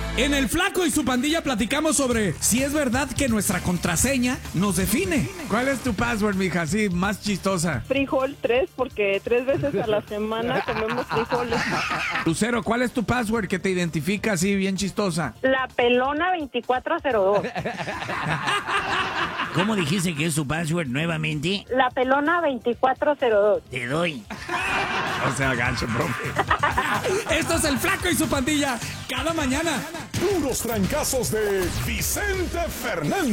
En El Flaco y su Pandilla platicamos sobre si es verdad que nuestra contraseña nos define. ¿Cuál es tu password, mija? Sí, más chistosa. Frijol 3, porque 3 veces a la semana comemos frijoles. Lucero, ¿cuál es tu password que te identifica así bien chistosa? La pelona 2402. ¿Cómo dijiste que es su password nuevamente? La pelona 2402. Te doy. O sea, gancho, profe. Esto es El Flaco y su Pandilla cada mañana. Puros trancazos de Vicente Fernández.